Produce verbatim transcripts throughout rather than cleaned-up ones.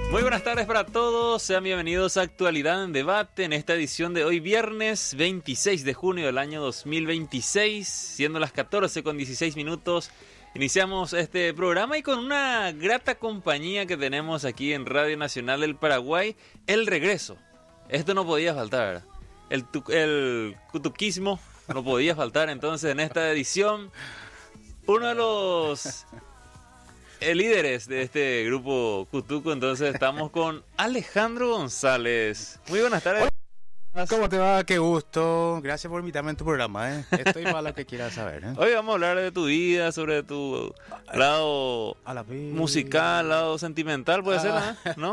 Muy buenas tardes para todos, sean bienvenidos a Actualidad en Debate en esta edición de hoy viernes veintiséis de junio del año dos mil veintiséis, siendo las catorce con dieciséis minutos. Iniciamos este programa y con una grata compañía que tenemos aquí en Radio Nacional del Paraguay, El Regreso. Esto no podía faltar, ¿verdad? El, tu, el cutuquismo no podía faltar entonces en esta edición. Uno de los eh, líderes de este grupo Cutuco, entonces estamos con Alejandro González. Muy buenas tardes. ¿Cómo te va? Qué gusto. Gracias por invitarme en tu programa, ¿eh? Estoy para lo que quieras saber, ¿eh? Hoy vamos a hablar de tu vida, sobre tu lado a la musical, lado sentimental, puede ah. ser, ¿no?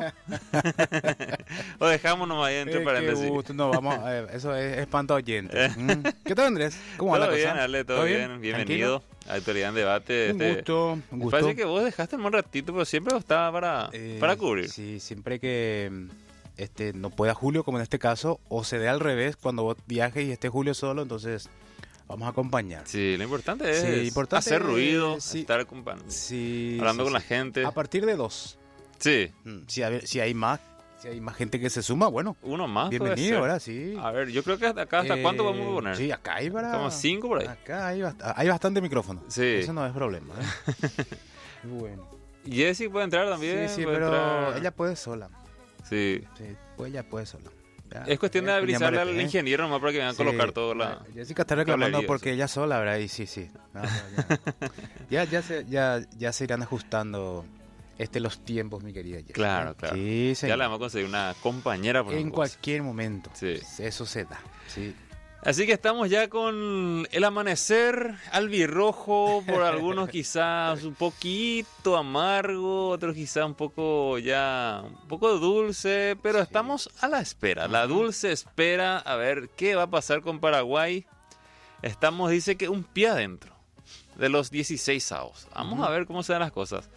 O dejámonos ahí entre eh, paréntesis. Qué gusto. No, vamos, a ver, eso es espanto oyente. Mm. ¿Qué tal, Andrés? ¿Cómo va la Todo cosa? bien, Ale, todo, ¿Todo bien? bien. Bienvenido a Actualidad en Debate. Un este, gusto, un gusto. Parece que vos dejaste un ratito, pero siempre estaba para, eh, para cubrir. Sí, siempre que este no pueda Julio, como en este caso, o se dé al revés, cuando vos viajes y esté Julio solo, entonces vamos a acompañar. Sí, lo importante es sí, importante hacer ruido, es, sí, estar acompañando, sí, hablando sí, con sí. la gente. A partir de dos. Sí. Si hay, si hay más, si hay más gente que se suma, bueno. Uno más. Bienvenido, ¿verdad? Sí. A ver, yo creo que hasta acá, ¿hasta eh, cuánto vamos a poner? Sí, acá hay para... Como cinco por ahí. Acá hay, bast hay bastante micrófono. Sí. Eso no es problema, ¿eh? Bueno. Jessie puede entrar también. Sí, sí, puede pero entrar. ella puede sola. Sí. Sí, pues ella puede sola. Ya, es cuestión de avisarle al ¿eh? ingeniero nomás para que vengan a sí, colocar todo la... Jessica está reclamando cablería, porque sí. ella sola, ¿verdad? Y sí, sí. No, no, ya, ya, ya, se, ya, ya se irán ajustando este los tiempos, mi querida Jessica. Claro, claro. Sí, ya le vamos a conseguir una compañera. Por en cualquier momento. Sí. Eso se da. Sí. Así que estamos ya con el amanecer albirrojo, por algunos quizás un poquito amargo, otros quizás un poco ya, un poco dulce, pero sí. Estamos a la espera, la dulce espera a ver qué va a pasar con Paraguay. Estamos, dice que un pie adentro de los dieciséis avos. Vamos uh-huh. a ver cómo se dan las cosas.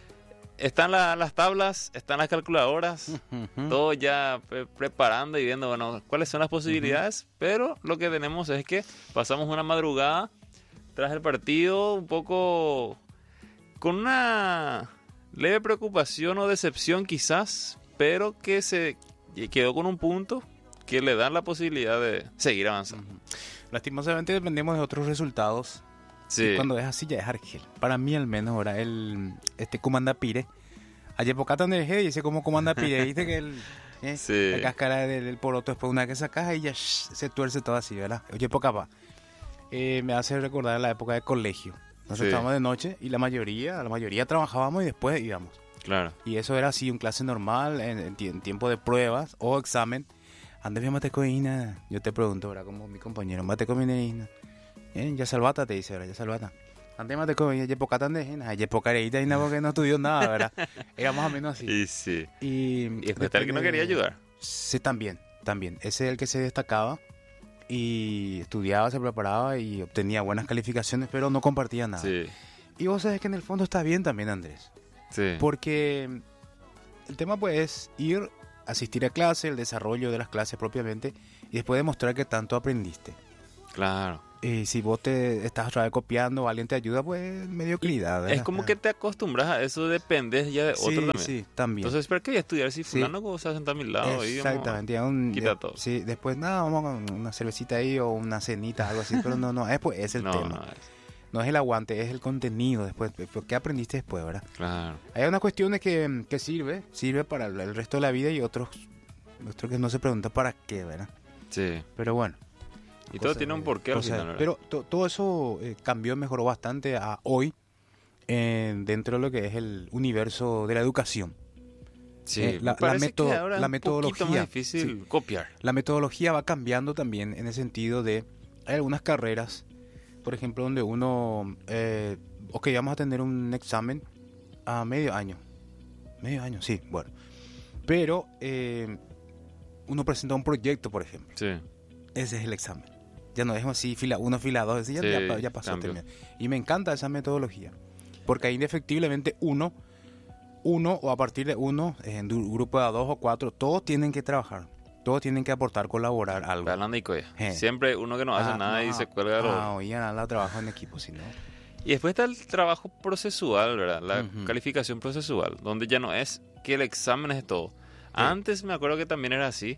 Están la, las tablas, están las calculadoras, uh-huh. todo ya pre preparando y viendo, bueno, cuáles son las posibilidades, uh-huh. pero lo que tenemos es que pasamos una madrugada tras el partido un poco con una leve preocupación o decepción quizás, pero que se quedó con un punto que le da la posibilidad de seguir avanzando. Uh-huh. Lastimosamente dependemos de otros resultados. Sí. Y cuando es así ya es Argel. Para mí al menos ahora el este comanda Pire. Ayer pocata donde dejé dice cómo comanda Pire. Dice que el, eh, sí. la cáscara del, del poroto después una vez que sacas y ya shh, se tuerce todo así, ¿verdad? Oye, poca pa. Eh, me hace recordar la época de colegio. Nosotros sí. estábamos de noche y la mayoría, la mayoría trabajábamos y después íbamos. Claro. Y eso era así, un clase normal en, en, en tiempo de pruebas o examen. Antes me mate coina. Yo te pregunto, ¿verdad? Como mi compañero, mate coina. Eh, ya salvata te dice, ¿verdad? Ya salvata. Antes más te comía, ya poca tan de gente, ya poca areita y nada porque no estudió nada, ¿verdad? Era más o menos así. Y sí. Y, y este el que no quería ayudar. Sí, también, también. Ese es el que se destacaba y estudiaba, se preparaba y obtenía buenas calificaciones, pero no compartía nada. Sí. Y vos sabés que en el fondo está bien también, Andrés. Sí. Porque el tema pues es ir, asistir a clase, el desarrollo de las clases propiamente y después demostrar que tanto aprendiste. Claro. Y si vos te estás otra vez copiando o alguien te ayuda, pues mediocridad, ¿verdad? Es como que te acostumbras a eso, dependes ya de sí, otro también. Sí, también. Entonces, ¿para qué voy a estudiar si fulano sí. como se va a sentar a mi lado? Exactamente. Y vamos, un, quita todo. Sí, después nada, vamos a una cervecita ahí o una cenita, algo así, pero no, no, es, pues, es el no, tema. No es. no es el aguante, es el contenido después. ¿Qué aprendiste después, verdad? Claro. Hay unas cuestiones que, que sirve, sirve para el resto de la vida y otros, otros que no se preguntan para qué, ¿verdad? Sí. Pero bueno. Y todo tiene un porqué al final, ¿verdad? Pero to, todo eso eh, cambió, mejoró bastante a hoy eh, dentro de lo que es el universo de la educación. Sí, eh, la, la, meto que ahora la es metodología, un poquito más difícil sí, copiar. La metodología va cambiando también en el sentido de hay algunas carreras, por ejemplo, donde uno, eh, ok, vamos a tener un examen a medio año, medio año, sí, bueno, pero eh, uno presenta un proyecto, por ejemplo. Sí. Ese es el examen. Ya no es así, fila uno, fila dos, ya, sí, ya, ya pasó. Y me encanta esa metodología, porque ahí indefectiblemente uno, uno o a partir de uno, en un grupo de dos o cuatro, todos tienen que trabajar, todos tienen que aportar, colaborar algo. Eh. Siempre uno que no hace ah, nada no, y se cuelga de los... Ah, oye, nada, trabajo en equipo, si no... Y después está el trabajo procesual, ¿verdad? La uh-huh. calificación procesual, donde ya no es que el examen es todo. Antes me acuerdo que también era así,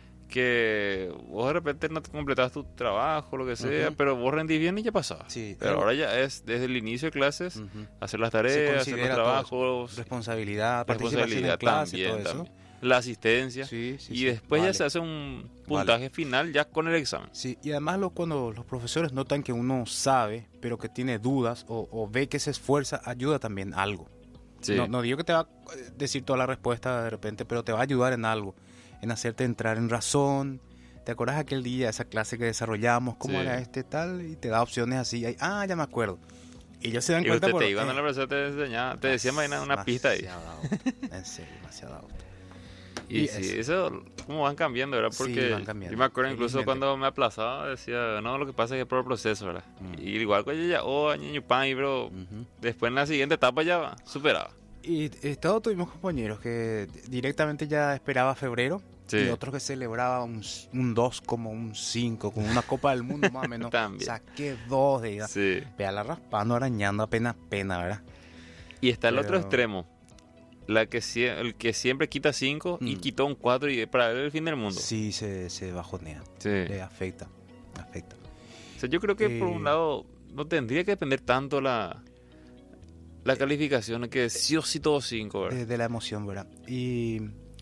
que vos de repente no te completabas tu trabajo, lo que sea, uh-huh. pero vos rendís bien y ya pasaba. Sí, pero eh, ahora ya es desde el inicio de clases, uh-huh. hacer las tareas, hacer los trabajos, responsabilidad, responsabilidad participación en clase, también, todo eso. también. La asistencia, sí, sí, y sí, después vale. ya se hace un puntaje vale. final ya con el examen. Sí, y además lo, cuando los profesores notan que uno sabe, pero que tiene dudas o, o ve que se esfuerza, ayuda también algo. Sí. No, no digo que te va a decir toda la respuesta de repente, pero te va a ayudar en algo, en hacerte entrar en razón. ¿Te acuerdas aquel día, esa clase que desarrollamos? ¿Cómo sí. era este tal? Y te da opciones así. Ah, ya me acuerdo. Y ellos se dan y cuenta usted por... te iban a la profesora te enseñaba, te decía mañana una pista ahí. En serio, demasiado auto. Y, y sí, eso, eso como van cambiando, ¿verdad? Porque sí, van cambiando. Yo me acuerdo incluso Felizmente. Cuando me aplazaba, decía, no, lo que pasa es que es por el proceso, ¿verdad? Mm. Y igual cuando ya, oh, niño pan, y bro, uh-huh. después en la siguiente etapa ya superaba. Y eh, todos tuvimos compañeros que directamente ya esperaba febrero. Sí. Y otros que celebraban un dos como un cinco, con una Copa del Mundo más o menos. También. Saqué dos de ella. Sí. Véala raspando, arañando apenas pena, ¿verdad? Y está el Pero... otro extremo. La que el que siempre quita cinco mm. y quitó un cuatro y para ver el fin del mundo. Sí, se, se bajonea. Sí. Le afecta. afecta. O sea, yo creo que eh... por un lado no tendría que depender tanto la, la calificación, que sí o sí todos cinco, ¿verdad? De, de la emoción, ¿verdad? Y...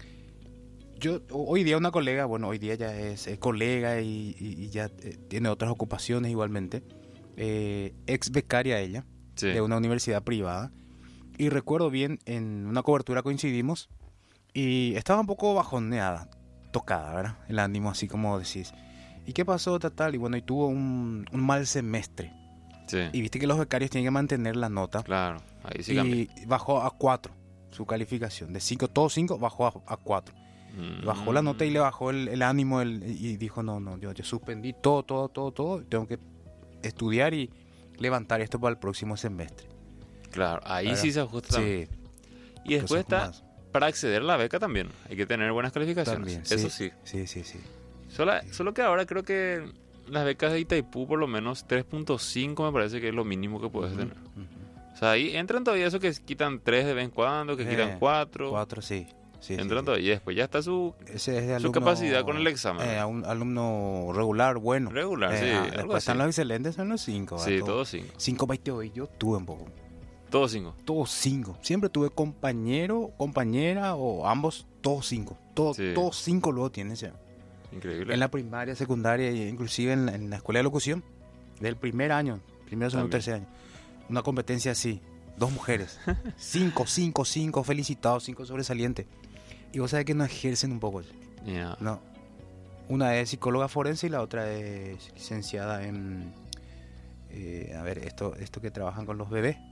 Yo, hoy día una colega, bueno, hoy día ya es, es colega y, y, y ya eh, tiene otras ocupaciones igualmente, eh, ex becaria ella, sí. de una universidad privada, y recuerdo bien, en una cobertura coincidimos, y estaba un poco bajoneada, tocada, ¿verdad? El ánimo, así como decís. ¿Y qué pasó, tal, tal? Y bueno, y tuvo un, un mal semestre. Sí. Y viste que los becarios tienen que mantener la nota. Claro, ahí sí Y cambió. bajó a cuatro su calificación, de cinco, todos cinco, bajó a, a cuatro. Bajó la nota y le bajó el, el ánimo el, y dijo, no, no, yo, yo suspendí todo, todo, todo, todo. Tengo que estudiar y levantar esto para el próximo semestre. Claro, ahí ¿verdad? Sí se ajusta. Sí. Y después está, más. Para acceder a la beca también, hay que tener buenas calificaciones. También, eso sí. sí. Sí, sí, sí. Solo, solo que ahora creo que las becas de Itaipú por lo menos tres punto cinco me parece que es lo mínimo que puedes uh-huh, tener. Uh-huh. O sea, ahí entran todavía esos que quitan tres de vez en cuando, que eh, quitan cuatro. Cuatro, sí. Sí, entran sí, todavía, sí. Después ya está su, Ese es de su alumno, capacidad con el examen. Eh, un alumno regular, bueno. Regular, eh, sí. Ah, después están los excelentes, son los cinco. Sí, todo, todos cinco. Cinco veinte hoy, yo tuve un poco. Todos cinco. Todos cinco. Siempre tuve compañero, compañera o ambos, todos cinco. Todo, sí. Todos cinco luego tienen. ¿Sí? Increíble. En la primaria, secundaria, inclusive en la, en la escuela de locución, del primer año, primero, segundo, tercer año. Una competencia así, dos mujeres. cinco, cinco, cinco, felicitados, cinco sobresalientes. Y vos sabés que no ejercen un poco. Yeah. No. Una es psicóloga forense y la otra es licenciada en... Eh, a ver, esto, esto que trabajan con los bebés.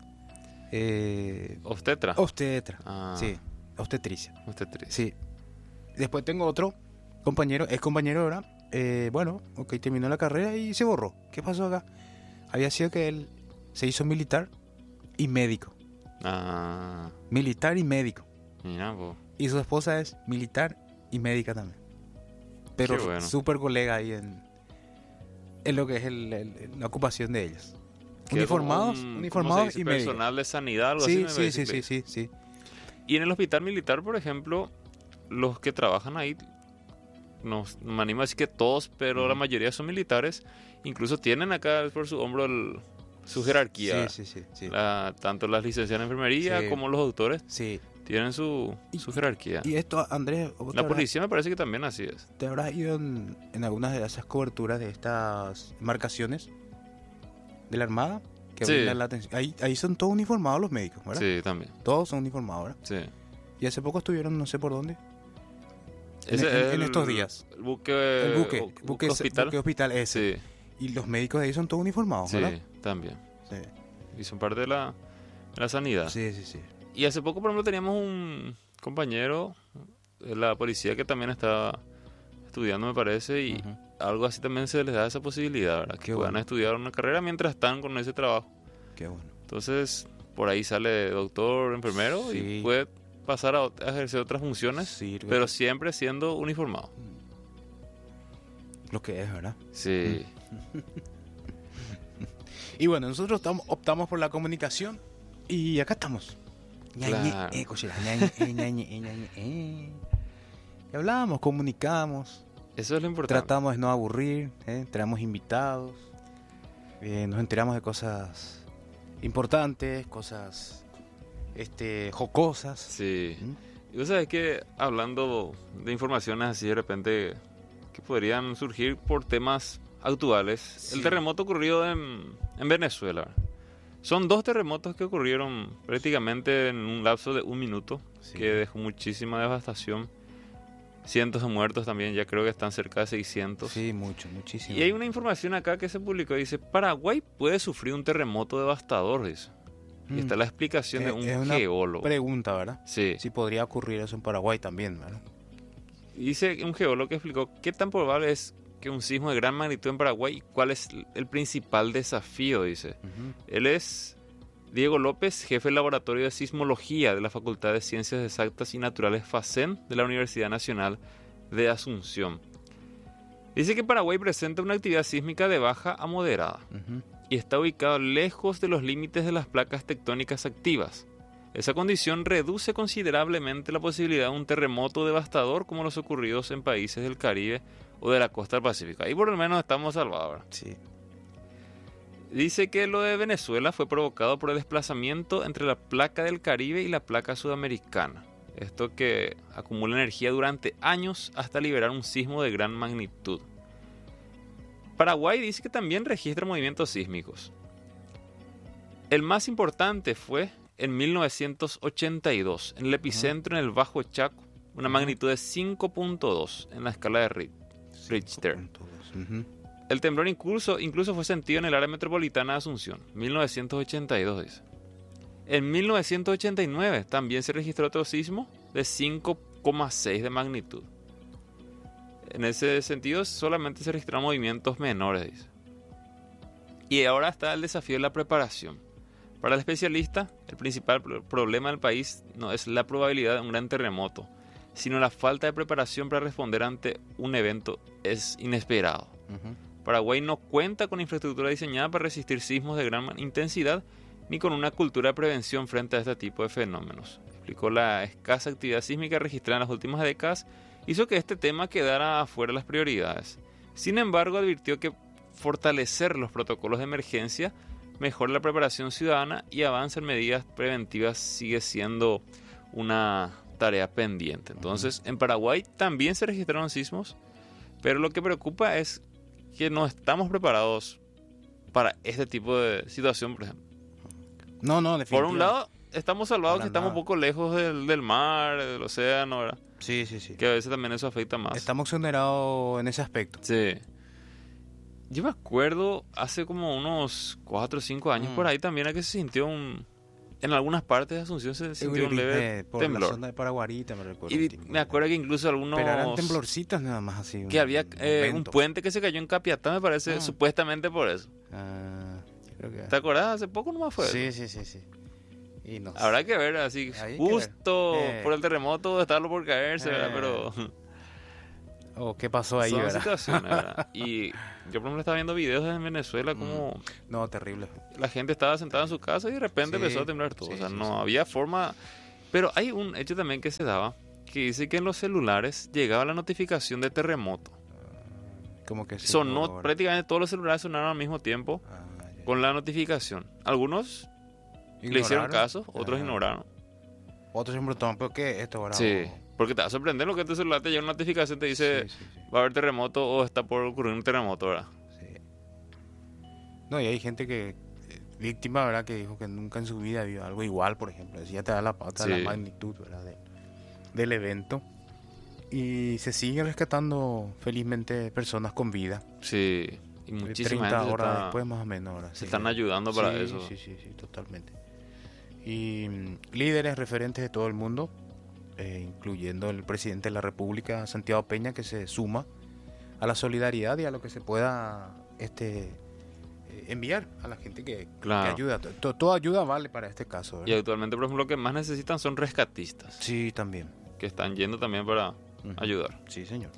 Eh, ¿Obstetra? Obstetra, ah. sí. Obstetricia. Obstetricia. Sí. Después tengo otro compañero, es compañero ahora. Eh, bueno, ok, terminó la carrera y se borró. ¿Qué pasó acá? Había sido que él se hizo militar y médico. Ah. Militar y médico. Mira, vos. Y su esposa es militar y médica también. Pero bueno. Súper colega ahí en, en lo que es el, el, la ocupación de ellos. Que Uniformados, un, uniformados y médicos. Personal de sanidad, algo sí, así. Me sí, sí, sí, sí, sí. Y en el hospital militar, por ejemplo, los que trabajan ahí, no me animo a decir que todos, pero uh-huh. la mayoría son militares. Incluso tienen acá por su hombro el, su jerarquía. Sí, sí, sí. sí. La, tanto las licenciadas en enfermería sí. como los doctores. Sí. Tienen su, y, su jerarquía. Y esto, Andrés... La policía me parece que también así es. ¿Te habrás ido en, en algunas de esas coberturas de estas embarcaciones de la Armada? Que sí. la atención. Ahí, ahí son todos uniformados los médicos, ¿verdad? Sí, también. Todos son uniformados, ¿verdad? Sí. Y hace poco estuvieron, no sé por dónde. Ese en, en, el, en estos días. El buque... El buque. O, buque hospital. Buque hospital ese. Sí. Y los médicos de ahí son todos uniformados, ¿verdad? Sí, también. Sí. Y son parte de la, de la sanidad. Sí, sí, sí. Y hace poco, por ejemplo, teníamos un compañero de la policía que también estaba estudiando, me parece, y uh-huh. algo así también se les da esa posibilidad, ¿verdad? Que Qué puedan bueno. estudiar una carrera mientras están con ese trabajo. Qué bueno. Entonces, por ahí sale doctor, enfermero, sí. y puede pasar a, a ejercer otras funciones, sí, pero siempre siendo uniformado. Lo que es, ¿verdad? Sí. Y bueno, nosotros optamos por la comunicación y acá estamos. ñañe, Claro. eh, cochera, ñañe, eh, ñañe, eh, ñañe, eh. Y hablamos, comunicamos, Eso es lo importante. tratamos de no aburrir, eh, traemos invitados, eh, nos enteramos de cosas importantes, cosas este, jocosas. Sí. ¿Mm? Y vos sabés que hablando de informaciones así de repente que podrían surgir por temas actuales, Sí. el terremoto ocurrido en, en Venezuela. Son dos terremotos que ocurrieron prácticamente en un lapso de un minuto, Sí. que dejó muchísima devastación. Cientos de muertos también, ya creo que están cerca de seiscientos. Sí, mucho, muchísimo. Y hay una información acá que se publicó, dice, Paraguay puede sufrir un terremoto devastador, dice. Y Mm. está la explicación de Es- un es una geólogo. Pregunta, ¿verdad? Sí. Si podría ocurrir eso en Paraguay también, ¿verdad? Dice un geólogo que explicó qué tan probable es que un sismo de gran magnitud en Paraguay y cuál es el principal desafío, dice. Ujú. Él es Diego López, jefe del Laboratorio de Sismología de la Facultad de Ciencias Exactas y Naturales FACEN de la Universidad Nacional de Asunción. Dice que Paraguay presenta una actividad sísmica de baja a moderada Ujú. y está ubicado lejos de los límites de las placas tectónicas activas. Esa condición reduce considerablemente la posibilidad de un terremoto devastador como los ocurridos en países del Caribe o de la costa del Pacífico. Ahí por lo menos estamos salvados, ¿verdad? Sí. Dice que lo de Venezuela fue provocado por el desplazamiento entre la placa del Caribe y la placa sudamericana. Esto que acumula energía durante años hasta liberar un sismo de gran magnitud. Paraguay dice que también registra movimientos sísmicos. El más importante fue en mil novecientos ochenta y dos, en el epicentro en el Bajo Chaco, una Ujú. magnitud de cinco punto dos en la escala de Ri- Richter. cinco punto dos. Ujú. El temblor incluso, incluso fue sentido en el área metropolitana de Asunción, mil novecientos ochenta y dos dice. En mil novecientos ochenta y nueve también se registró otro sismo de cinco coma seis de magnitud. En ese sentido solamente se registraron movimientos menores, dice. Y ahora está el desafío de la preparación. Para el especialista, el principal pro- problema del país no es la probabilidad de un gran terremoto, sino la falta de preparación para responder ante un evento es inesperado. Ujú. Paraguay no cuenta con infraestructura diseñada para resistir sismos de gran intensidad ni con una cultura de prevención frente a este tipo de fenómenos. Explicó la escasa actividad sísmica registrada en las últimas décadas hizo que este tema quedara afuera de las prioridades. Sin embargo, advirtió que fortalecer los protocolos de emergencia mejora la preparación ciudadana y avanza en medidas preventivas sigue siendo una tarea pendiente. Entonces, en Paraguay también se registraron sismos, pero lo que preocupa es que no estamos preparados para este tipo de situación, por ejemplo. No, no, Por definitivamente. un lado, estamos salvados Para que estamos nada. un poco lejos del, del mar, del océano, ¿verdad? Sí, sí, sí. Que a veces también eso afecta más. Estamos exonerados en ese aspecto. Sí. Yo me acuerdo hace como unos cuatro o cinco años Mm. por ahí también a que se sintió un... En algunas partes de Asunción se sintió un leve Eh, por temblor. la zona de Paraguarita, me recuerdo. Y un tiempo. me acuerdo que incluso algunos... Pero eran temblorcitos nada más así. Que había eh, un evento. puente que se cayó en Capiatá, me parece, Ah. supuestamente por eso. Ah, creo que... ¿Te acordás? Hace poco nomás fue. Sí, eso. sí, sí, sí. Y no sé. Habrá que ver, así, Hay que justo ver. Eh. por el terremoto, estarlo por caerse, ¿verdad? Eh. Pero Oh, ¿qué pasó ahí, son verdad? situaciones, ¿verdad? Y yo, por ejemplo, estaba viendo videos en Venezuela como No, terrible. la gente estaba sentada en su casa y de repente Sí, empezó a temblar todo. sí, o sea, sí, no sí. había forma. Pero hay un hecho también que se daba, que dice que en los celulares llegaba la notificación de terremoto. Como que sí, Sonó, por- prácticamente todos los celulares sonaron al mismo tiempo Ah, ya. con la notificación. Algunos le hicieron ¿Ignoraron? caso, otros Ah. ignoraron. Otros siempre toman, ¿pero qué es esto ahora? Sí, porque te va a sorprender lo que tu celular te llega una notificación, te dice Sí, sí, sí. va a haber terremoto o está por ocurrir un terremoto, ¿verdad? Sí. No, y hay gente que, eh, víctima, ¿verdad? Que dijo que nunca en su vida vio algo igual, por ejemplo. Así ya te da la pauta de Sí. la magnitud, ¿verdad? De- del evento. Y se siguen rescatando, felizmente, personas con vida. Sí, y muchísima treinta gente se horas está- después, más o menos. Ahora, se sí. están ayudando para Sí, eso. Sí, sí, sí, totalmente. Y mm, líderes referentes de todo el mundo, eh, incluyendo el presidente de la República, Santiago Peña, que se suma a la solidaridad y a lo que se pueda este eh, enviar a la gente que, Claro. que ayuda. To- Toda ayuda vale para este caso, Y ¿verdad? actualmente, por ejemplo, lo que más necesitan son rescatistas, Sí, también. que están yendo también para Ujú. ayudar. Sí, señor.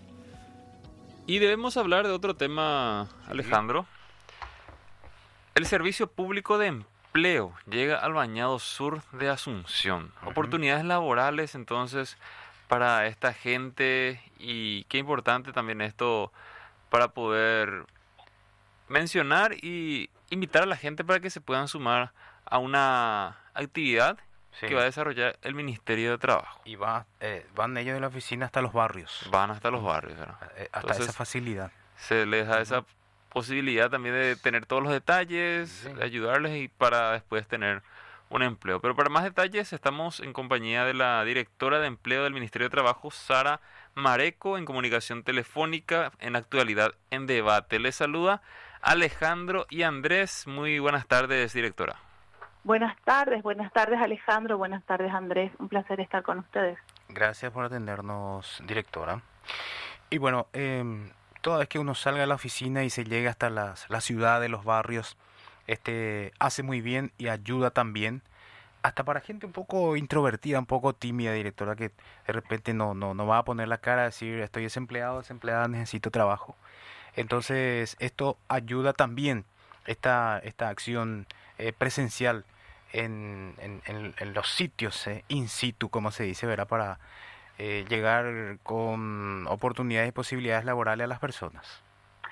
Y debemos hablar de otro tema, Alejandro. El servicio público de empleo llega al Bañado Sur de Asunción. Ujú. Oportunidades laborales entonces para esta gente y qué importante también esto para poder mencionar y invitar a la gente para que se puedan sumar a una actividad Sí. que va a desarrollar el Ministerio de Trabajo. Y va, eh, van ellos de la oficina hasta los barrios, Van hasta los barrios, ¿verdad? eh, hasta Entonces, esa facilidad. se les da esa posibilidad también de tener todos los detalles, Sí. de ayudarles y para después tener un empleo. Pero para más detalles estamos en compañía de la directora de empleo del Ministerio de Trabajo, Sara Mareco, en comunicación telefónica, en actualidad en debate. Les saluda Alejandro y Andrés. Muy buenas tardes, directora. Buenas tardes, buenas tardes Alejandro, buenas tardes Andrés, un placer estar con ustedes. Gracias por atendernos, directora. Y bueno, eh, toda vez que uno salga de la oficina y se llega hasta las, la ciudad, de los barrios, este, hace muy bien y ayuda también, hasta para gente un poco introvertida, un poco tímida, directora, que de repente no, no, no va a poner la cara a decir estoy desempleado, desempleada, necesito trabajo. Entonces, esto ayuda también, esta, esta acción eh, presencial en, en, en, en los sitios eh, in situ, como se dice, ¿verdad? Para eh, llegar con oportunidades y posibilidades laborales a las personas.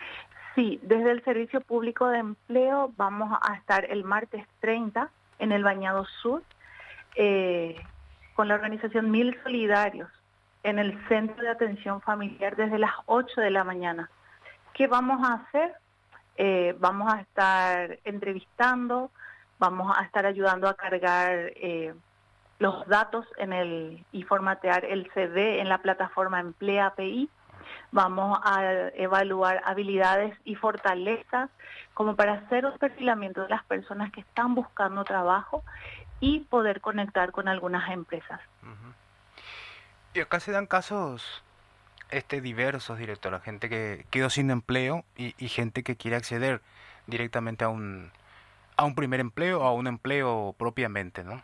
Sí, desde el Servicio Público de Empleo vamos a estar el martes treinta en el Bañado Sur eh, con la organización Mil Solidarios en el Centro de Atención Familiar desde las ocho de la mañana. ¿Qué vamos a hacer? Eh, vamos a estar entrevistando, vamos a estar ayudando a cargar eh, los datos en el y formatear el C V en la plataforma Emplea A P I. Vamos a evaluar habilidades y fortalezas como para hacer un perfilamiento de las personas que están buscando trabajo y poder conectar con algunas empresas. Uh-huh. Y acá se dan casos este diversos, directora, gente que quedó sin empleo y, y gente que quiere acceder directamente a un a un primer empleo o a un empleo propiamente, ¿no?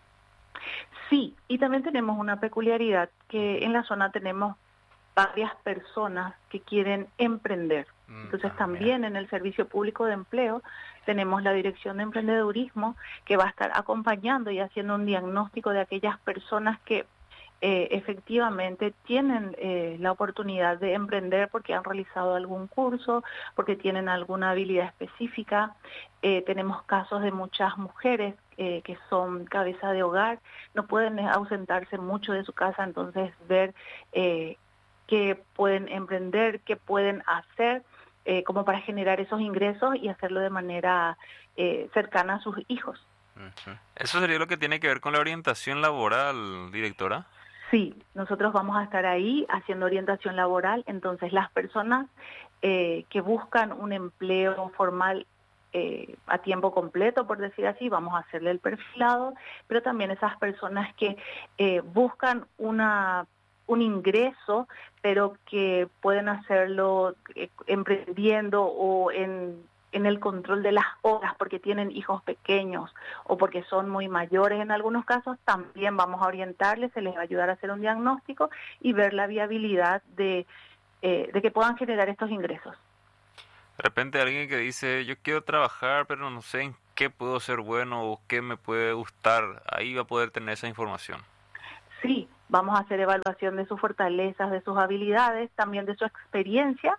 Sí, y también tenemos una peculiaridad que en la zona tenemos varias personas que quieren emprender. Entonces Ah, también mira. en el Servicio Público de Empleo tenemos la Dirección de Emprendedurismo que va a estar acompañando y haciendo un diagnóstico de aquellas personas que eh, efectivamente tienen eh, la oportunidad de emprender porque han realizado algún curso, porque tienen alguna habilidad específica. Eh, tenemos casos de muchas mujeres eh, que son cabeza de hogar, no pueden ausentarse mucho de su casa, entonces ver eh, qué pueden emprender, qué pueden hacer eh, como para generar esos ingresos y hacerlo de manera eh, cercana a sus hijos. Uh-huh. ¿Eso sería lo que tiene que ver con la orientación laboral, directora? Sí, nosotros vamos a estar ahí haciendo orientación laboral, entonces las personas eh, que buscan un empleo formal eh, a tiempo completo, por decir así, vamos a hacerle el perfilado, pero también esas personas que eh, buscan una un ingreso, pero que pueden hacerlo eh, emprendiendo o en, en el control de las horas porque tienen hijos pequeños o porque son muy mayores en algunos casos, también vamos a orientarles, se les va a ayudar a hacer un diagnóstico y ver la viabilidad de, eh, de que puedan generar estos ingresos. De repente alguien que dice, yo quiero trabajar, pero no sé en qué puedo ser bueno o qué me puede gustar, ahí va a poder tener esa información. Sí, vamos a hacer evaluación de sus fortalezas, de sus habilidades, también de su experiencia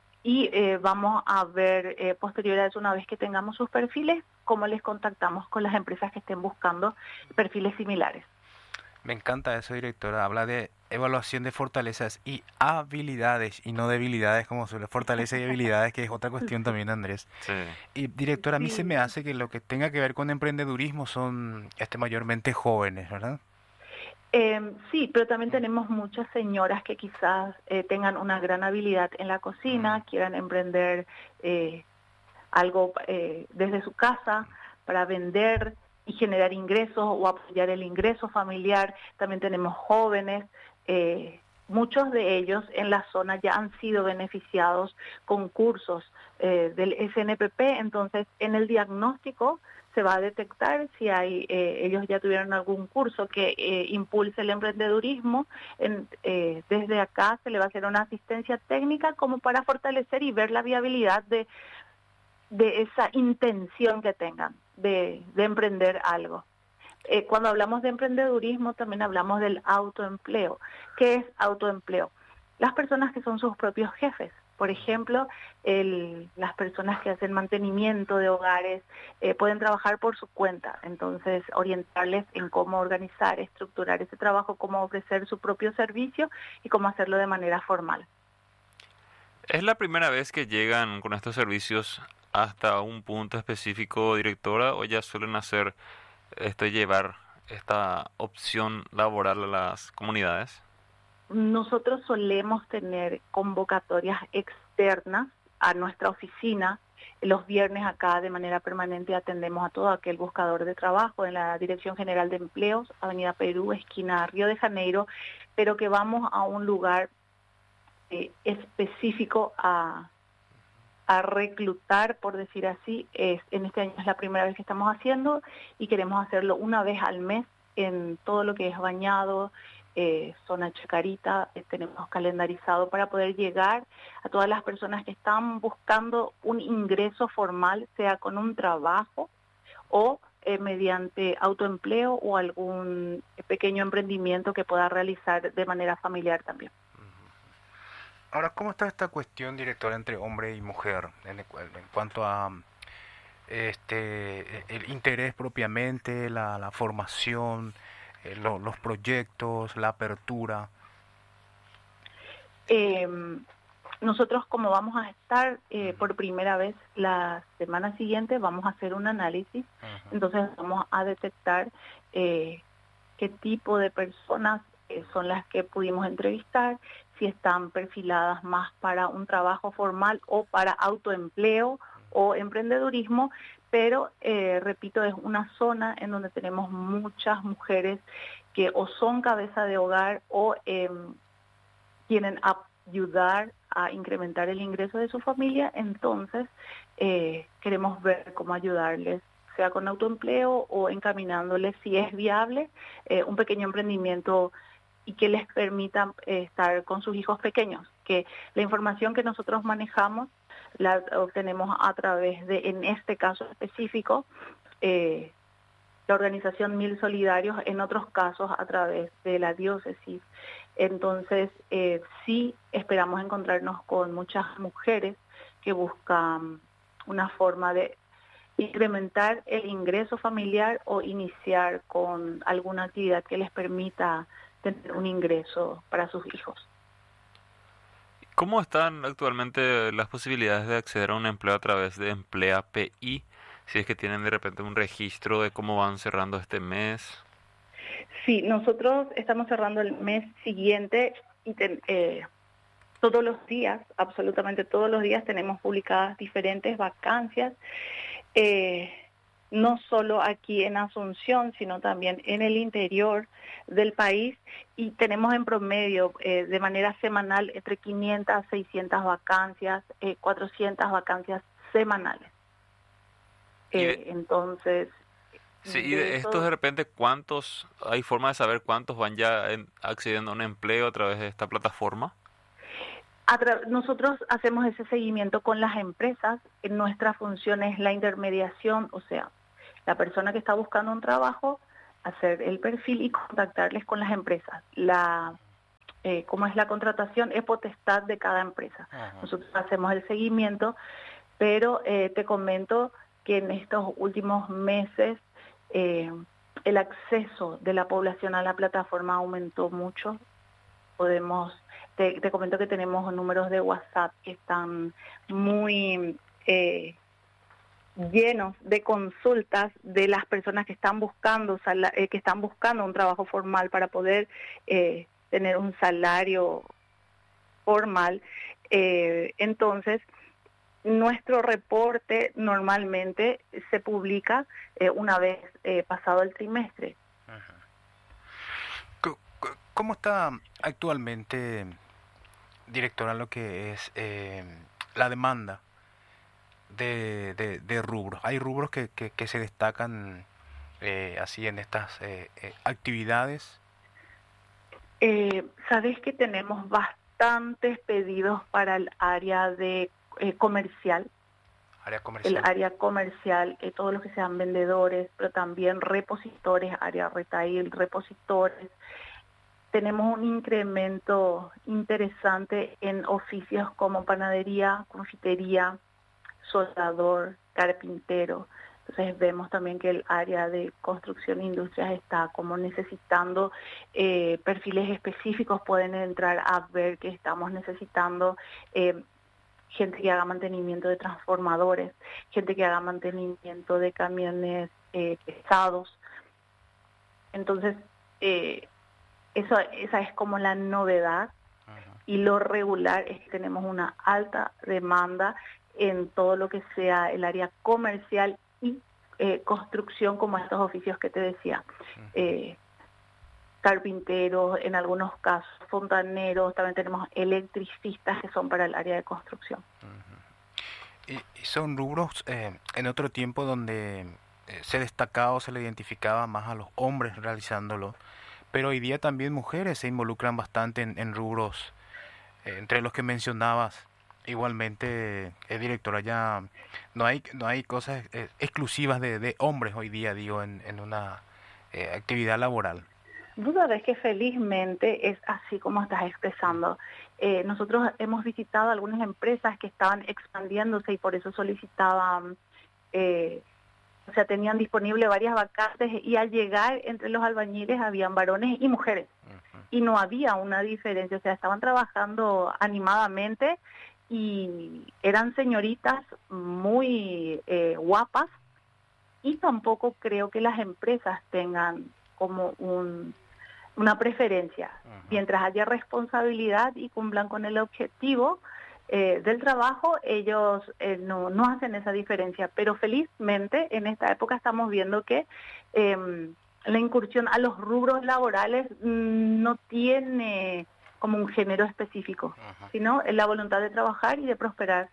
y eh, vamos a ver eh, posteriores, una vez que tengamos sus perfiles, cómo les contactamos con las empresas que estén buscando perfiles similares. Me encanta eso, directora. Habla de evaluación de fortalezas y habilidades y no debilidades, como suele. Fortalezas y habilidades, que es otra cuestión también, Andrés. Sí. Y directora, a mí Sí. se me hace que lo que tenga que ver con emprendedurismo son este mayormente jóvenes, ¿verdad? Eh, sí, pero también tenemos muchas señoras que quizás eh, tengan una gran habilidad en la cocina, quieran emprender eh, algo eh, desde su casa para vender y generar ingresos o apoyar el ingreso familiar. También tenemos jóvenes, eh, muchos de ellos en la zona ya han sido beneficiados con cursos eh, del S N P P, entonces en el diagnóstico se va a detectar si hay eh, ellos ya tuvieron algún curso que eh, impulse el emprendedurismo. En, eh, desde acá se le va a hacer una asistencia técnica como para fortalecer y ver la viabilidad de de esa intención que tengan de, de emprender algo. Eh, cuando hablamos de emprendedurismo también hablamos del autoempleo. ¿Qué es autoempleo? Las personas que son sus propios jefes. Por ejemplo, el, las personas que hacen mantenimiento de hogares eh, pueden trabajar por su cuenta. Entonces, orientarles en cómo organizar, estructurar ese trabajo, cómo ofrecer su propio servicio y cómo hacerlo de manera formal. ¿Es la primera vez que llegan con estos servicios hasta un punto específico, directora, o ya suelen hacer esto y llevar esta opción laboral a las comunidades? Nosotros solemos tener convocatorias externas a nuestra oficina. Los viernes acá de manera permanente atendemos a todo aquel buscador de trabajo en la Dirección General de Empleos, Avenida Perú, esquina Río de Janeiro, pero que vamos a un lugar eh, específico a, a reclutar, por decir así. Es, en este año es la primera vez que estamos haciendo y queremos hacerlo una vez al mes en todo lo que es bañado, Eh, zona Chacarita, eh, tenemos calendarizado para poder llegar a todas las personas que están buscando un ingreso formal, sea con un trabajo o eh, mediante autoempleo o algún pequeño emprendimiento que pueda realizar de manera familiar también. Ahora, ¿cómo está esta cuestión, directora, entre hombre y mujer en, en cuanto a este el interés propiamente, la, la formación, Eh, lo, los proyectos, la apertura? Eh, nosotros como vamos a estar eh, por primera vez la semana siguiente, vamos a hacer un análisis, uh-huh. Entonces vamos a detectar eh, qué tipo de personas eh, son las que pudimos entrevistar, si están perfiladas más para un trabajo formal o para autoempleo o emprendedurismo, pero eh, repito, es una zona en donde tenemos muchas mujeres que o son cabeza de hogar o eh, quieren ayudar a incrementar el ingreso de su familia. Entonces eh, queremos ver cómo ayudarles, sea con autoempleo o encaminándoles, si es viable, eh, un pequeño emprendimiento y que les permita eh, estar con sus hijos pequeños, que la información que nosotros manejamos la obtenemos a través de, en este caso específico, eh, la organización Mil Solidarios, en otros casos a través de la diócesis. Entonces, eh, sí esperamos encontrarnos con muchas mujeres que buscan una forma de incrementar el ingreso familiar o iniciar con alguna actividad que les permita tener un ingreso para sus hijos. ¿Cómo están actualmente las posibilidades de acceder a un empleo a través de Emplea P I? Si es que tienen de repente un registro de cómo van cerrando este mes. Sí, nosotros estamos cerrando el mes siguiente y ten, eh, todos los días, absolutamente todos los días tenemos publicadas diferentes vacancias, eh, no solo aquí en Asunción, sino también en el interior del país, y tenemos en promedio eh, de manera semanal entre quinientas, seiscientas vacancias, eh, cuatrocientas vacancias semanales. Eh, de, entonces... Sí, y de estos de repente, ¿cuántos, hay forma de saber cuántos van ya en, accediendo a un empleo a través de esta plataforma? Nosotros hacemos ese seguimiento con las empresas. Nuestra función es la intermediación, o sea, la persona que está buscando un trabajo, hacer el perfil y contactarles con las empresas. La, eh, ¿cómo es la contratación? Es potestad de cada empresa. Ajá. Nosotros hacemos el seguimiento, pero eh, te comento que en estos últimos meses eh, el acceso de la población a la plataforma aumentó mucho. Podemos, te, te comento que tenemos números de WhatsApp que están muy eh, llenos de consultas de las personas que están buscando eh, que están buscando un trabajo formal para poder eh, tener un salario formal. Eh, entonces, nuestro reporte normalmente se publica eh, una vez eh, pasado el trimestre. Ajá. ¿Cómo está actualmente, directora, lo que es eh, la demanda de, de, de rubros? ¿Hay rubros que, que, que se destacan eh, así en estas eh, eh, actividades? Eh, Sabes que tenemos bastantes pedidos para el área de eh, comercial. Área comercial. el área comercial, eh, todos los que sean vendedores, pero también repositores, área retail, repositores. Tenemos un incremento interesante en oficios como panadería, confitería, soldador, carpintero. Entonces vemos también que el área de construcción e industrias está como necesitando eh, perfiles específicos, pueden entrar a ver que estamos necesitando eh, gente que haga mantenimiento de transformadores, gente que haga mantenimiento de camiones eh, pesados. Entonces, eh, eso, esa es como la novedad. Uh-huh. Y lo regular es que tenemos una alta demanda en todo lo que sea el área comercial y eh, construcción, como estos oficios que te decía. Uh-huh. Eh, carpinteros, en algunos casos fontaneros, también tenemos electricistas que son para el área de construcción. Uh-huh. Y, y son rubros eh, en otro tiempo donde eh, se destacaba o se le identificaba más a los hombres realizándolo, pero hoy día también mujeres se involucran bastante en, en rubros, eh, entre los que mencionabas. Igualmente, eh, directora, ya no hay no hay cosas eh, exclusivas de, de hombres hoy día, digo, en, en una eh, actividad laboral. Duda ves que felizmente es así como estás expresando. Eh, nosotros hemos visitado algunas empresas que estaban expandiéndose y por eso solicitaban, eh, o sea, tenían disponible varias vacantes y al llegar entre los albañiles habían varones y mujeres. Uh-huh. Y no había una diferencia, o sea, estaban trabajando animadamente y eran señoritas muy eh, guapas y tampoco creo que las empresas tengan como un, una preferencia. Uh-huh. Mientras haya responsabilidad y cumplan con el objetivo eh, del trabajo, ellos eh, no, no hacen esa diferencia. Pero felizmente en esta época estamos viendo que eh, la incursión a los rubros laborales mmm, no tiene como un género específico, uh-huh. sino la voluntad de trabajar y de prosperar.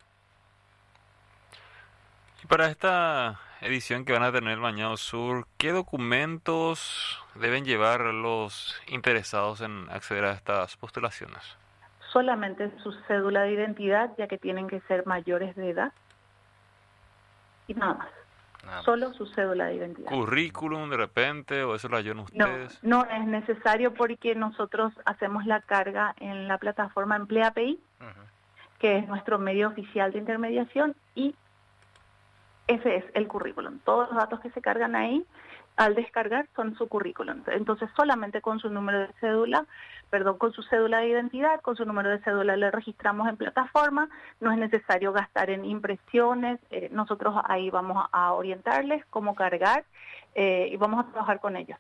Y para esta edición que van a tener el Bañado Sur, ¿qué documentos deben llevar los interesados en acceder a estas postulaciones? Solamente su cédula de identidad, ya que tienen que ser mayores de edad, y nada más. Nada Solo más. Su cédula de identidad. ¿Currículum de repente o eso lo ayudan ustedes? No, no es necesario porque nosotros hacemos la carga en la plataforma Emplea P I, uh-huh. que es nuestro medio oficial de intermediación, y ese es el currículum. Todos los datos que se cargan ahí, al descargar, son su currículum. Entonces, solamente con su número de cédula, perdón, con su cédula de identidad, con su número de cédula le registramos en plataforma. No es necesario gastar en impresiones. Eh, nosotros ahí vamos a orientarles cómo cargar eh, y vamos a trabajar con ellos.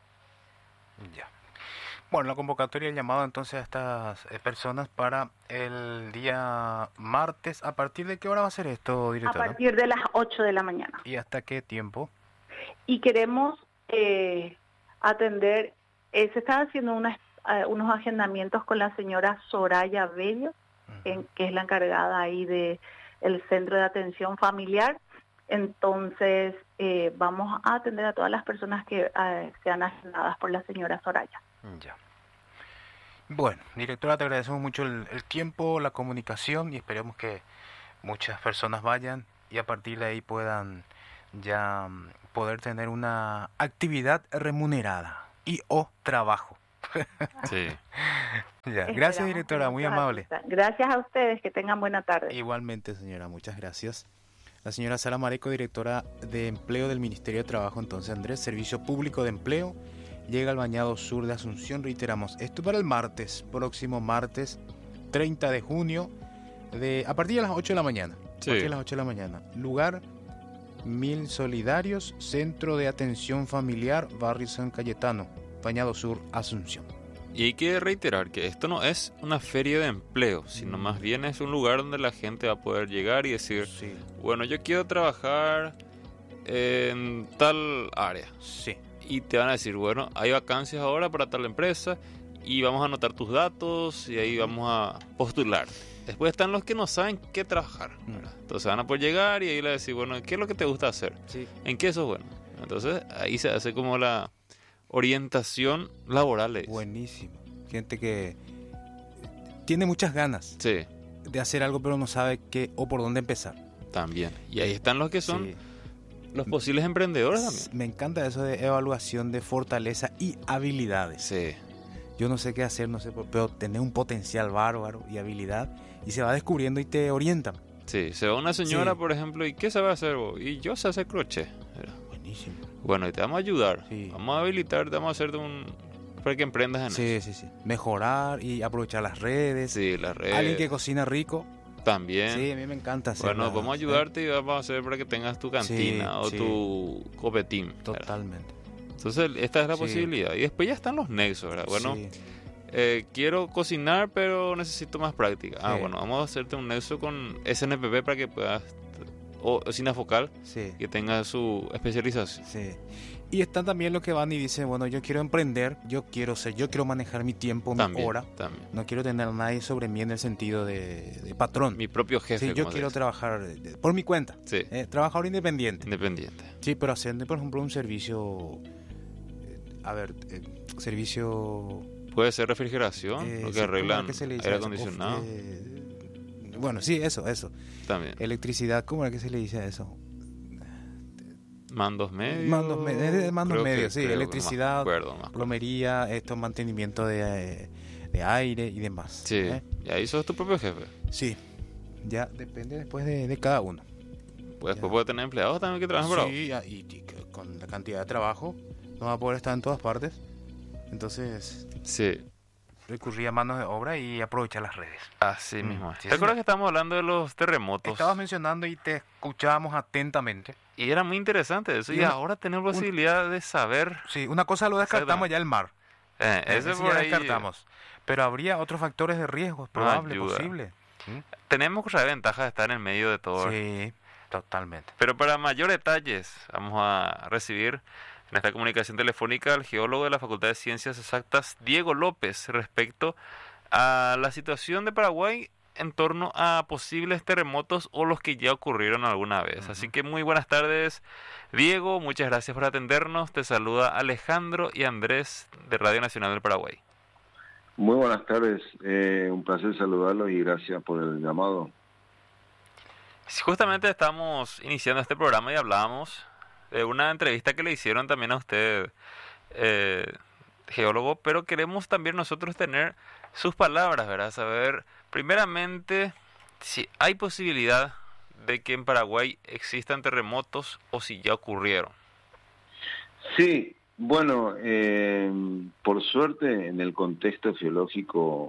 Ya. Bueno, la convocatoria ha llamado entonces a estas eh, personas para el día martes. ¿A partir de qué hora va a ser esto, directora? A partir de las ocho de la mañana. ¿Y hasta qué tiempo? Y queremos eh, atender, eh, se están haciendo unas, uh, unos agendamientos con la señora Soraya Bello, uh-huh. en, que es la encargada ahí de el Centro de Atención Familiar. Entonces, eh, vamos a atender a todas las personas que uh, sean agendadas por la señora Soraya. Ya. Bueno, directora, te agradecemos mucho el, el tiempo, la comunicación y esperemos que muchas personas vayan y a partir de ahí puedan ya poder tener una actividad remunerada y o trabajo. Sí. Ya. Gracias, directora, muy amable. Gracias a ustedes, que tengan buena tarde. Igualmente, señora, muchas gracias. La señora Sara Mareco, directora de Empleo del Ministerio de Trabajo, entonces Andrés, Servicio Público de Empleo, llega al Bañado Sur de Asunción. Reiteramos, esto para el martes, próximo martes treinta de junio, de, a partir de las ocho de la mañana. Sí. A partir de las ocho de la mañana. Lugar Mil Solidarios, Centro de Atención Familiar, Barrio San Cayetano, Bañado Sur, Asunción. Y hay que reiterar que esto no es una feria de empleo, sino más bien es un lugar donde la gente va a poder llegar y decir, sí. bueno, yo quiero trabajar en tal área. Sí. Y te van a decir, bueno, hay vacancias ahora para tal empresa y vamos a anotar tus datos y ahí vamos a postular. Después están los que no saben qué trabajar, ¿verdad? Entonces van a poder llegar y ahí le decir, bueno, ¿qué es lo que te gusta hacer? Sí. ¿En qué sos bueno? Entonces ahí se hace como la orientación laboral. Es. Buenísimo. Gente que tiene muchas ganas sí. de hacer algo pero no sabe qué o por dónde empezar. También. Y ahí están los que son Sí. los posibles emprendedores también. Me encanta eso de evaluación de fortaleza y habilidades. Sí. Yo no sé qué hacer, no sé, pero tener un potencial bárbaro y habilidad y se va descubriendo y te orientan. Sí, se va una señora, Sí. por ejemplo, ¿y qué sabe hacer vos? Y yo sé hacer crochet. Era, Buenísimo. bueno, y te vamos a ayudar. Sí. Vamos a habilitar, te vamos a hacerte un... para que emprendas en Sí, eso. sí, sí. Mejorar y aprovechar las redes. Sí, las redes. Alguien que cocina rico. También. Sí, a mí me encanta hacer. Bueno, la- vamos a ayudarte y vamos a hacer para que tengas tu cantina Sí, o sí. tu copetín. ¿verdad? Totalmente. Entonces, esta es la Sí. posibilidad. Y después ya están los nexos, ¿verdad? Bueno, Sí. eh, quiero cocinar, pero necesito más práctica. Ah, Sí. bueno, vamos a hacerte un nexo con S N P P para que puedas, o Sinafocal, Sí. que tenga su especialización. Sí. Y están también los que van y dicen, bueno, yo quiero emprender, yo quiero ser, yo quiero manejar mi tiempo, mi También, hora. también. No quiero tener a nadie sobre mí en el sentido de, de patrón. Mi propio jefe. Sí, yo como se quiero dice. trabajar de- por mi cuenta. Sí, Eh, trabajador independiente. independiente. Sí, pero hacer, por ejemplo, un servicio, eh, a ver, eh, servicio... Puede ser refrigeración, eh, lo que sí, ¿cómo arreglan era que se le dice aire eso? acondicionado. Of- eh, bueno, sí, eso, eso. También. Electricidad, ¿cómo era que se le dice a eso? Mandos medios. Mandos me- es de mandos creo que- medios, sí, creo que no me electricidad, acuerdo, no me acuerdo. Plomería, esto, mantenimiento de, eh, de aire y demás. Sí, ¿eh? y ahí sos tu propio jefe. Sí, ya depende después de, de cada uno. Pues después Ya. puede tener empleados también que trabajan para vos. Sí, ya, y, y que con la cantidad de trabajo no va a poder estar en todas partes. Entonces, Sí, recurrí a manos de obra y aprovechar las redes. así Mm, mismo. sí, ¿Te acuerdas señor. que estábamos hablando de los terremotos? Estabas mencionando y te escuchábamos atentamente. Y era muy interesante eso. Y Y, una- ahora tener posibilidad de saber. Sí, una cosa lo descartamos Exactamente. ya el mar. Eh, Eh, ese ese por ya ahí. descartamos. Pero habría otros factores de riesgo probable, ayuda. posible. ¿Mm? Tenemos la ventaja de estar en medio de todo. Sí, totalmente. Pero para mayor detalles, vamos a recibir en esta comunicación telefónica al geólogo de la Facultad de Ciencias Exactas, Diego López, respecto a la situación de Paraguay en torno a posibles terremotos o los que ya ocurrieron alguna vez. Así que muy buenas tardes, Diego, muchas gracias por atendernos. Te saluda Alejandro y Andrés de Radio Nacional del Paraguay. Muy buenas tardes, eh, un placer saludarlos y gracias por el llamado. Sí, justamente estamos iniciando este programa y hablábamos de una entrevista que le hicieron también a usted, eh, geólogo, pero queremos también nosotros tener sus palabras, ¿verdad? Saber, primeramente, si hay posibilidad de que en Paraguay existan terremotos o si ya ocurrieron. Sí, bueno, eh, por suerte en el contexto geológico,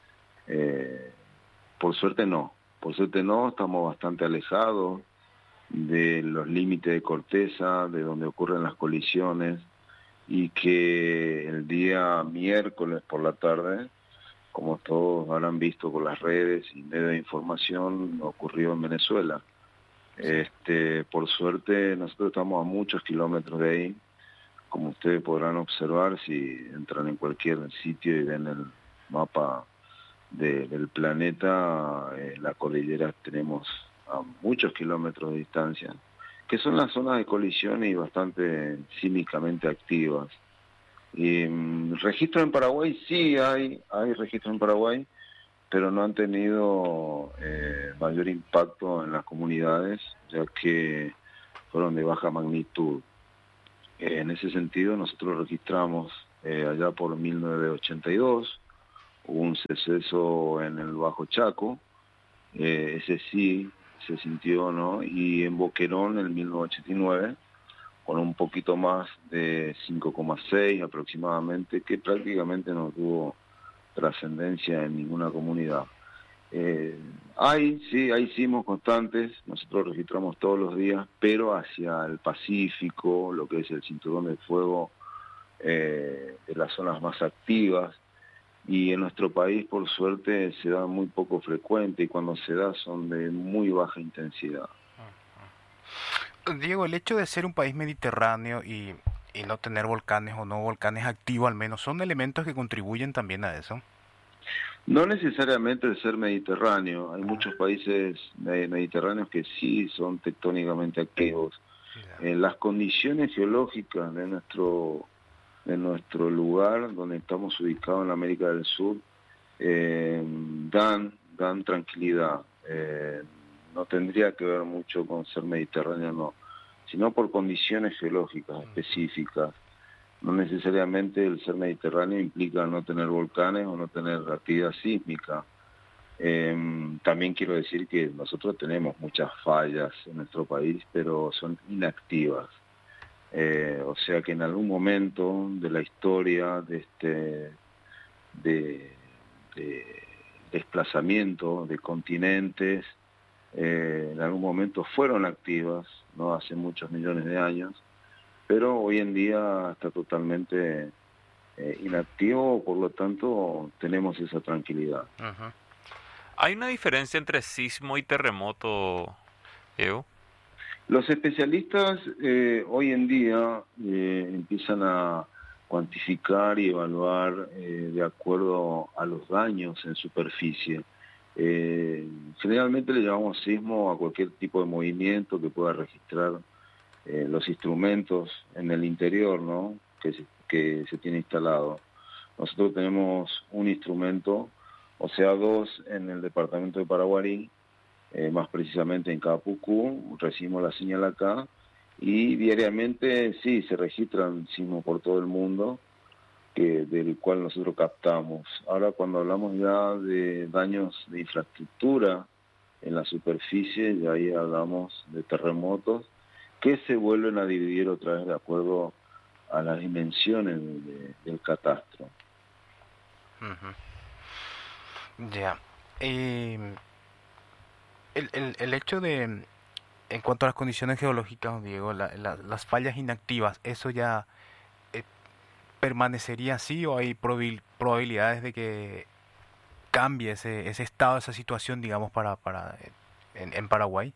eh, por suerte no, por suerte no, estamos bastante alejados de los límites de corteza, de donde ocurren las colisiones, y que el día miércoles por la tarde, como todos habrán visto por las redes y medios de información, ocurrió en Venezuela. Este, por suerte nosotros estamos a muchos kilómetros de ahí, como ustedes podrán observar si entran en cualquier sitio y ven el mapa de, del planeta, eh, la cordillera tenemos a muchos kilómetros de distancia, que son las zonas de colisión y bastante sísmicamente activas. Y um, registro en Paraguay sí hay, hay registro en Paraguay, pero no han tenido eh, mayor impacto en las comunidades, ya que fueron de baja magnitud. Eh, en ese sentido, nosotros registramos eh, allá por mil novecientos ochenta y dos, hubo un suceso en el Bajo Chaco, eh, ese sí se sintió, ¿no? Y en Boquerón en mil novecientos ochenta y nueve, con un poquito más de cinco coma seis aproximadamente, que prácticamente no tuvo trascendencia en ninguna comunidad. Eh, hay, sí, hay sismos constantes, nosotros registramos todos los días, pero hacia el Pacífico, lo que es el cinturón de fuego, eh, de las zonas más activas, y en nuestro país, por suerte, se da muy poco frecuente, y cuando se da son de muy baja intensidad. Diego, el hecho de ser un país mediterráneo y, y no tener volcanes o no volcanes activos al menos, ¿son elementos que contribuyen también a eso? No necesariamente el ser mediterráneo, hay muchos países mediterráneos que sí son tectónicamente activos. Eh, las condiciones geológicas de nuestro, de nuestro lugar, donde estamos ubicados en la América del Sur, eh, dan, dan tranquilidad. Eh, no tendría que ver mucho con ser mediterráneo, no, sino por condiciones geológicas específicas. No necesariamente el ser mediterráneo implica no tener volcanes o no tener actividad sísmica. Eh, también quiero decir que nosotros tenemos muchas fallas en nuestro país, pero son inactivas. Eh, o sea que en algún momento de la historia de este de, de desplazamiento de continentes, eh, en algún momento fueron activas, no hace muchos millones de años, pero hoy en día está totalmente eh, inactivo, por lo tanto tenemos esa tranquilidad. Uh-huh. ¿Hay una diferencia entre sismo y terremoto, Evo? Los especialistas eh, hoy en día eh, empiezan a cuantificar y evaluar eh, de acuerdo a los daños en superficie. Eh, generalmente le llamamos sismo a cualquier tipo de movimiento que pueda registrar eh, los instrumentos en el interior, ¿no? que, se, que se tiene instalado. Nosotros tenemos un instrumento, o sea, dos en el departamento de Paraguarí, Eh, más precisamente en Capucú, recibimos la señal acá y diariamente sí se registran sismos por todo el mundo, que del cual nosotros captamos. Ahora cuando hablamos ya de daños de infraestructura en la superficie, ya ahí hablamos de terremotos que se vuelven a dividir otra vez de acuerdo a las dimensiones de, del catastro. Uh-huh. Ya. Yeah. Eh... El, el, el hecho de, en cuanto a las condiciones geológicas, Diego, la, la, las fallas inactivas, ¿eso ya eh, permanecería así o hay probabil, probabilidades de que cambie ese, ese estado, esa situación, digamos, para, para en, en Paraguay?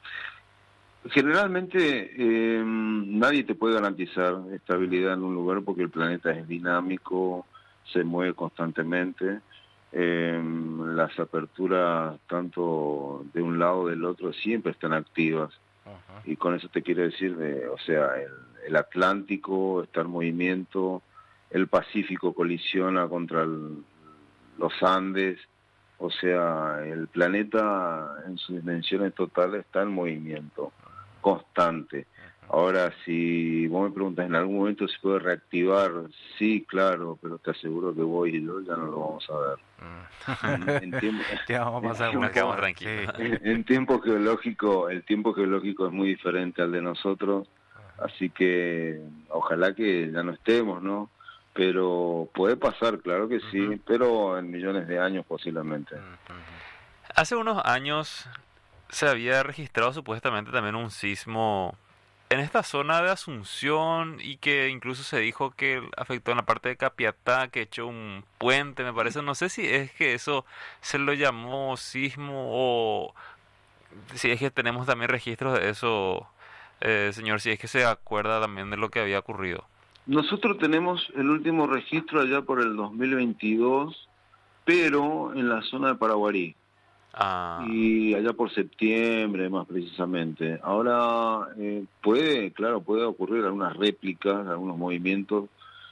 Generalmente eh, nadie te puede garantizar estabilidad en un lugar porque el planeta es dinámico, se mueve constantemente. Eh, las aperturas tanto de un lado o del otro siempre están activas. Uh-huh. Y con eso te quiero decir, de, o sea, el, el Atlántico está en movimiento, el Pacífico colisiona contra el, los Andes, o sea, el planeta en sus dimensiones totales está en movimiento constante. Ahora, si vos me preguntas, ¿en algún momento se puede reactivar? Sí, claro, pero te aseguro que vos y yo ya no lo vamos a ver. Mm. En, en tiempo, ya vamos a pasar, nos quedamos tranquilos. En, en tiempo geológico, el tiempo geológico es muy diferente al de nosotros, así que ojalá que ya no estemos, ¿no? Pero puede pasar, claro que sí, uh-huh. pero en millones de años posiblemente. Uh-huh. Hace unos años se había registrado supuestamente también un sismo en esta zona de Asunción y que incluso se dijo que afectó en la parte de Capiatá, que echó un puente, me parece. No sé si es que eso se lo llamó sismo o si es que tenemos también registros de eso, eh, señor, si es que se acuerda también de lo que había ocurrido. Nosotros tenemos el último registro allá por el dos mil veintidós, pero en la zona de Paraguarí. Ah. Y allá por septiembre más precisamente. Ahora eh, puede, claro, puede ocurrir algunas réplicas, algunos movimientos,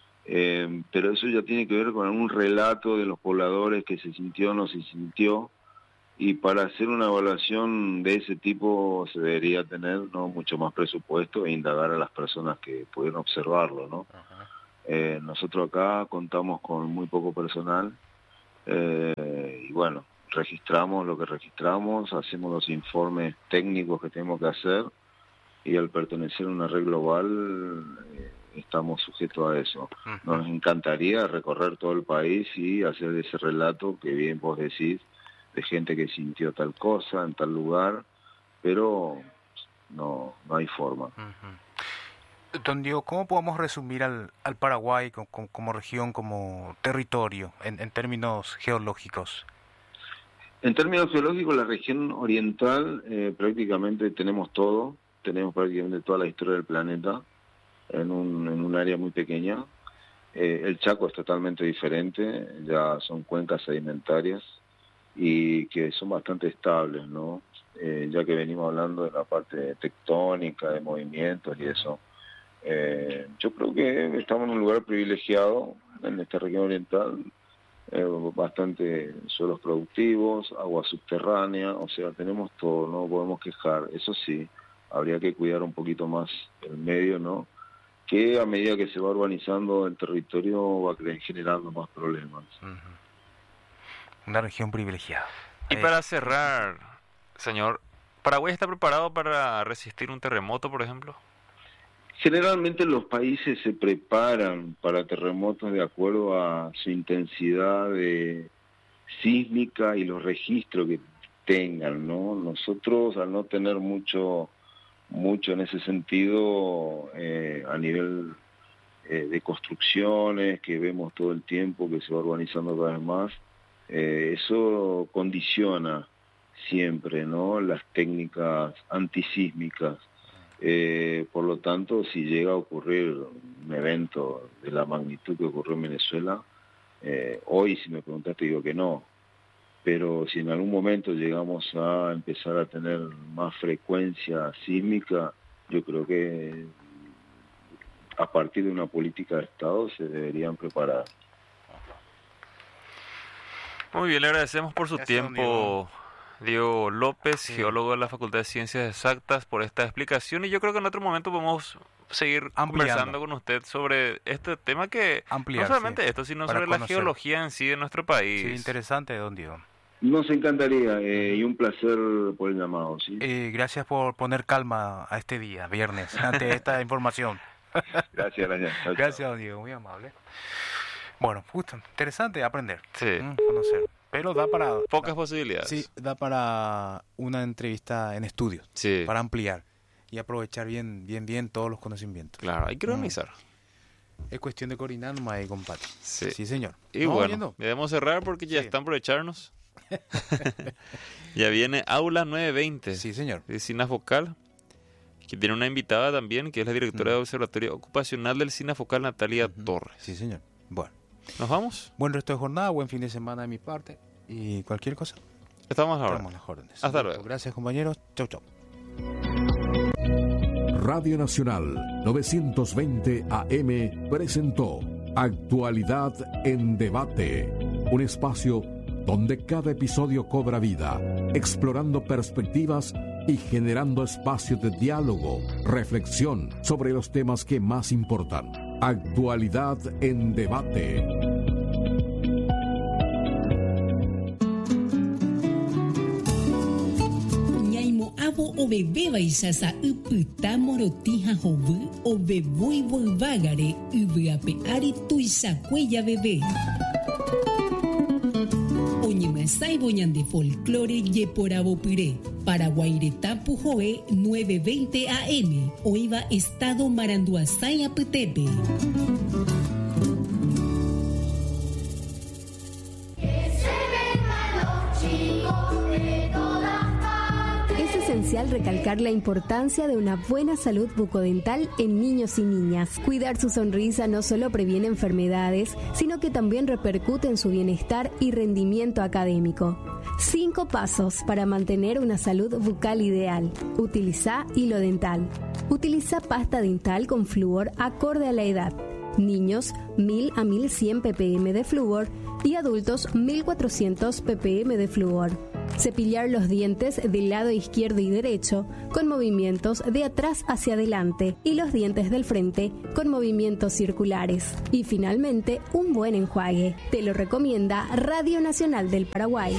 eh, pero eso ya tiene que ver con algún relato de los pobladores que se sintió o no se sintió, y para hacer una evaluación de ese tipo se debería tener no mucho más presupuesto e indagar a las personas que pudieron observarlo, ¿no? Eh, nosotros acá contamos con muy poco personal eh, y bueno, registramos lo que registramos, hacemos los informes técnicos que tenemos que hacer y al pertenecer a una red global eh, estamos sujetos a eso. Uh-huh. Nos encantaría recorrer todo el país y hacer ese relato que bien vos decís, de gente que sintió tal cosa en tal lugar, pero no, no hay forma. Uh-huh. Don Diego, ¿cómo podemos resumir al, al Paraguay como, como región, como territorio, en, en términos geológicos? En términos geológicos, la región oriental eh, prácticamente tenemos todo, tenemos prácticamente toda la historia del planeta en un, en un área muy pequeña. Eh, el Chaco es totalmente diferente, ya son cuencas sedimentarias y que son bastante estables, ¿no? Eh, ya que venimos hablando de la parte tectónica, de movimientos y eso. Eh, yo creo que estamos en un lugar privilegiado en esta región oriental, eh, bastante suelos productivos, agua subterránea, o sea, tenemos todo, no podemos quejar. Eso sí, habría que cuidar un poquito más el medio, ¿no? Que a medida que se va urbanizando el territorio va generando más problemas. Uh-huh. Una región privilegiada. Y eh. para cerrar, señor, ¿Paraguay está preparado para resistir un terremoto, por ejemplo? Generalmente los países se preparan para terremotos de acuerdo a su intensidad de sísmica y los registros que tengan, ¿no? Nosotros, al no tener mucho mucho en ese sentido, eh, a nivel eh, de construcciones que vemos todo el tiempo, que se va urbanizando cada vez más, eh, eso condiciona siempre, ¿no?, las técnicas antisísmicas. Eh, por lo tanto, si llega a ocurrir un evento de la magnitud que ocurrió en Venezuela, eh, hoy, si me preguntas, te digo que no. Pero si en algún momento llegamos a empezar a tener más frecuencia sísmica, yo creo que a partir de una política de Estado se deberían preparar. Muy bien, le agradecemos por su Gracias, tiempo, Diego López, Sí. geólogo de la Facultad de Ciencias Exactas, por esta explicación. Y yo creo que en otro momento podemos seguir Ampliando. conversando con usted sobre este tema que Ampliar, no solamente sí, esto, sino para sobre la conocer. geología en sí de nuestro país. Sí, interesante, don Diego. Nos encantaría, eh, y un placer por el llamado, ¿sí? Eh, gracias por poner calma a este día, viernes, ante esta información. Gracias, Araña. Chao, chao. Gracias, don Diego, muy amable. Bueno, justo, interesante aprender, Sí. mm, conocer. Pero da para... Pocas posibilidades. Sí, da para una entrevista en estudio, Sí, para ampliar y aprovechar bien, bien, bien todos los conocimientos. claro, hay que Mm. organizar. Es cuestión de coordinar nomás ahí, compadre. Sí. Sí, señor. Y ¿Vamos bueno, yendo? debemos cerrar porque ya Sí. están por echarnos. Ya viene Aula nueve veinte. Sí, señor. De Sinafocal, que tiene una invitada también, que es la directora Mm. de Observatorio Ocupacional del Sinafocal, Natalia Ujú. Torres. Sí, señor. Bueno, ¿Nos vamos? buen resto de jornada, buen fin de semana de mi parte y cualquier cosa. Estamos ahora. Estamos a las órdenes. Hasta luego. Gracias, compañeros. Chau, chau. Radio Nacional novecientos veinte A M presentó Actualidad en Debate, un espacio donde cada episodio cobra vida, explorando perspectivas y generando espacios de diálogo, reflexión sobre los temas que más importan. Actualidad en Debate. Abo o bebé baisasa upita morotija jovu o bebui volvagare ubiape ari tuisa cuella bebé. Oñemasai boñan de folclore ye por abopiré. Paraguairetapu joe nueve veinte A M. Oiva estado Maranduasay Apetepe. Es esencial recalcar la importancia de una buena salud bucodental en niños y niñas. Cuidar su sonrisa no solo previene enfermedades, sino que también repercute en su bienestar y rendimiento académico. Cinco pasos para mantener una salud bucal ideal. Utiliza hilo dental. Utiliza pasta dental con flúor acorde a la edad. Niños, mil a mil cien ppm de flúor y adultos, mil cuatrocientos ppm de flúor. Cepillar los dientes del lado izquierdo y derecho con movimientos de atrás hacia adelante y los dientes del frente con movimientos circulares. Y finalmente, un buen enjuague. Te lo recomienda Radio Nacional del Paraguay.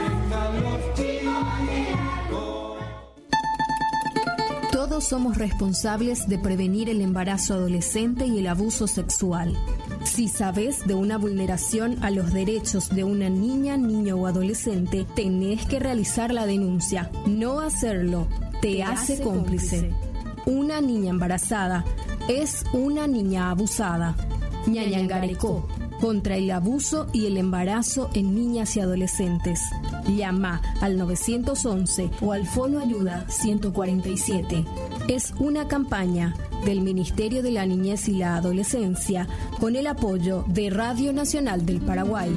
Todos somos responsables de prevenir el embarazo adolescente y el abuso sexual. Si sabes de una vulneración a los derechos de una niña, niño o adolescente, tenés que realizar la denuncia. No hacerlo te hace cómplice. Una niña embarazada es una niña abusada. Ñañangarecó, contra el abuso y el embarazo en niñas y adolescentes. Llama al nueve once o al Fono Ayuda ciento cuarenta y siete. Es una campaña del Ministerio de la Niñez y la Adolescencia con el apoyo de Radio Nacional del Paraguay.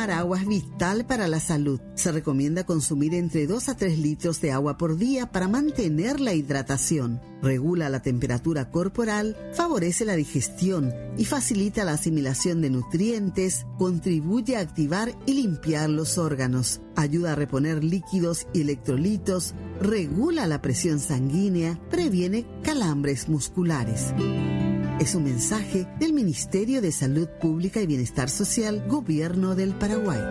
tomar agua es vital para la salud. Se recomienda consumir entre dos a tres litros de agua por día para mantener la hidratación. Regula la temperatura corporal, favorece la digestión y facilita la asimilación de nutrientes, contribuye a activar y limpiar los órganos, ayuda a reponer líquidos y electrolitos, regula la presión sanguínea, previene calambres musculares. Es un mensaje del Ministerio de Salud Pública y Bienestar Social, Gobierno del Paraguay.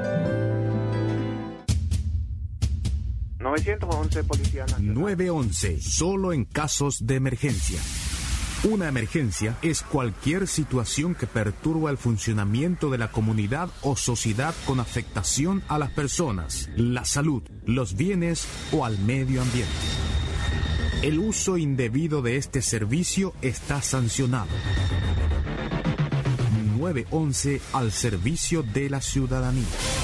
novecientos once Policía Nacional. nueve once, solo en casos de emergencia. Una emergencia es cualquier situación que perturba el funcionamiento de la comunidad o sociedad con afectación a las personas, la salud, los bienes o al medio ambiente. El uso indebido de este servicio está sancionado. nueve once al servicio de la ciudadanía.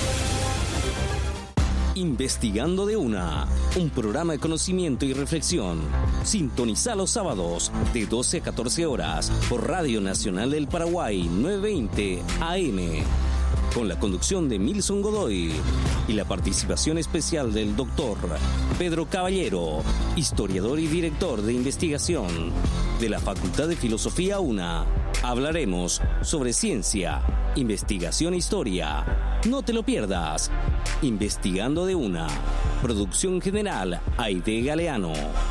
Investigando de una, un programa de conocimiento y reflexión. Sintoniza los sábados de doce a catorce horas por Radio Nacional del Paraguay novecientos veinte A M. Con la conducción de Milson Godoy y la participación especial del doctor Pedro Caballero, historiador y director de investigación de la Facultad de Filosofía UNA. Hablaremos sobre ciencia, investigación e historia. No te lo pierdas. Investigando de una. Producción general Aide Galeano.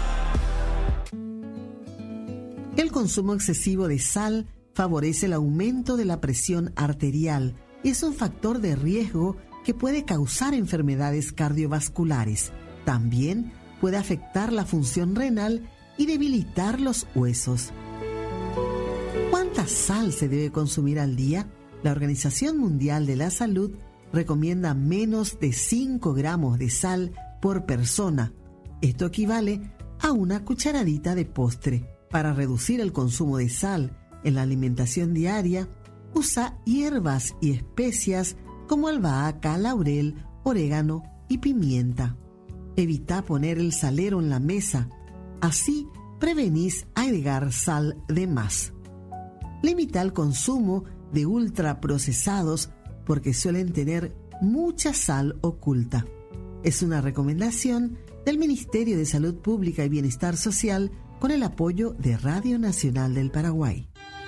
El consumo excesivo de sal favorece el aumento de la presión arterial y es un factor de riesgo que puede causar enfermedades cardiovasculares. También puede afectar la función renal y debilitar los huesos. ¿Cuánta sal se debe consumir al día? La Organización Mundial de la Salud recomienda menos de cinco gramos de sal por persona. Esto equivale a una cucharadita de postre. Para reducir el consumo de sal en la alimentación diaria, usa hierbas y especias como albahaca, laurel, orégano y pimienta. Evita poner el salero en la mesa. Así prevenís agregar sal de más. Limita el consumo de ultraprocesados porque suelen tener mucha sal oculta. Es una recomendación del Ministerio de Salud Pública y Bienestar Social con el apoyo de Radio Nacional del Paraguay.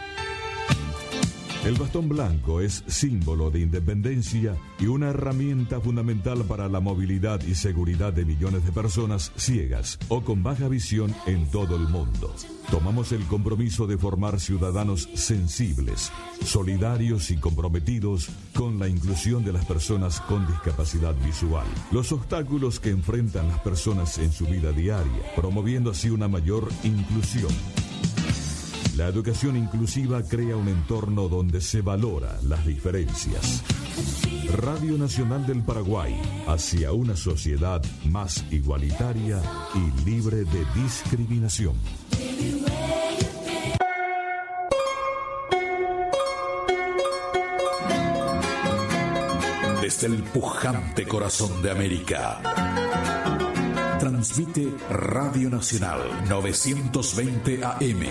El bastón blanco es símbolo de independencia y una herramienta fundamental para la movilidad y seguridad de millones de personas ciegas o con baja visión en todo el mundo. Tomamos el compromiso de formar ciudadanos sensibles, solidarios y comprometidos con la inclusión de las personas con discapacidad visual. Los obstáculos que enfrentan las personas en su vida diaria, promoviendo así una mayor inclusión. La educación inclusiva crea un entorno donde se valora las diferencias. Radio Nacional del Paraguay, hacia una sociedad más igualitaria y libre de discriminación. Desde el pujante corazón de América, transmite Radio Nacional novecientos veinte A M.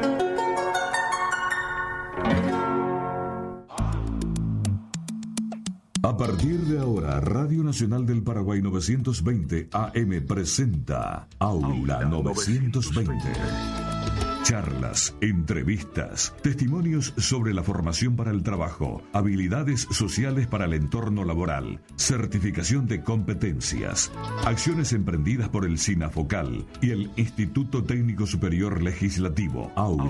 A partir de ahora, Radio Nacional del Paraguay novecientos veinte A M presenta Aula novecientos veinte. Charlas, entrevistas, testimonios sobre la formación para el trabajo, habilidades sociales para el entorno laboral, certificación de competencias, acciones emprendidas por el SINAFOCAL y el Instituto Técnico Superior Legislativo, Aula.